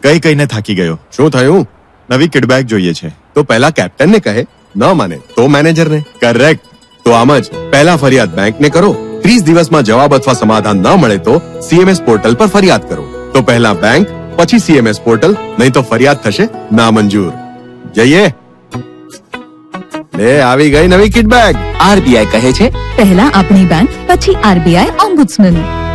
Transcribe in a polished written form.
કઈ કઈને થાકી ગયો. શું થયું? નવી કિડબેગ જોઈએ છે. તો પહેલા કેપ્ટન ને કહે, ન માને તો મેનેજર ને. કરેક્ટ. તો આમ જ પહેલા ફરિયાદ બેંક ને કરો. 30 દિવસમાં જવાબ અથવા સમાધાન ન મળે તો CMS પોર્ટલ પર ફરિયાદ કરો. તો પહેલા બેંક, પછી CMS પોર્ટલ, નહીં તો ફરિયાદ થશે નામંજૂર. જઈએ. લે આવી ગઈ નવી કિડબેગ. RBI કહે છે, પહેલા આપણી બેંક, પછી RBI ઓમ્બુડ્સમેન.